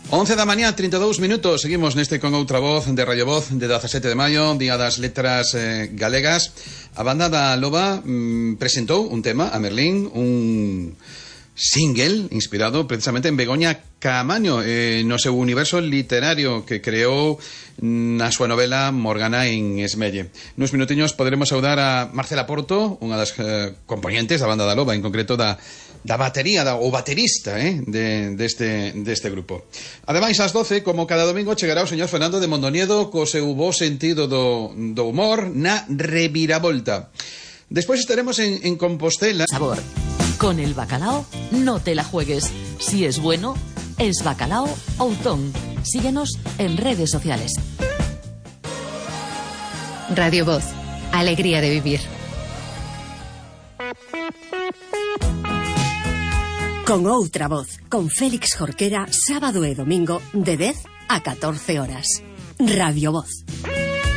11 da mañá, 32 minutos. Seguimos neste con outra voz de Radio Voz de 17 de maio, Día das Letras Galegas. A banda da Loba presentou un tema a Merlín, un single inspirado precisamente en Begoña Caamaño, no seu universo literario que creou na súa novela Morgana en Esmelle. Nuns minutiños poderemos saudar a Marcela Porto, unha das componentes da banda da Loba, en concreto da batería, o baterista deste grupo. Ademais, ás 12, como cada domingo, chegará o señor Fernando de Mondoniedo co seu bo sentido do humor na reviravolta. Despois estaremos en Compostela. Sabor. Con el bacalao no te la juegues. Si es bueno, es bacalao Outón. Síguenos en redes sociales. Radio Voz. Alegría de vivir. Con outra voz, con Félix Jorquera, sábado e domingo de 10 a 14 horas. Radio Voz.